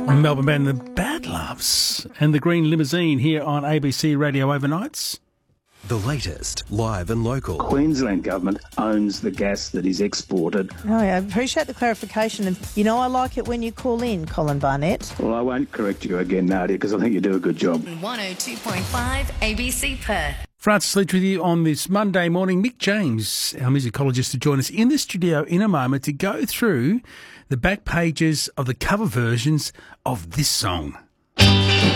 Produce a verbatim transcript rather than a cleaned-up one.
Melbourne band The Bad Loves and the Green Limousine here on A B C Radio Overnights. The latest, live and local. Queensland Government owns the gas that is exported. Oh, yeah, I appreciate the clarification. And, you know, I like it when you call in, Colin Barnett. Well, I won't correct you again, Nadia, because I think you do a good job. one oh two point five A B C Perth. Francis Leach with you on this Monday morning. Mick James, our musicologist, to join us in the studio in a moment to go through the back pages of the cover versions of this song.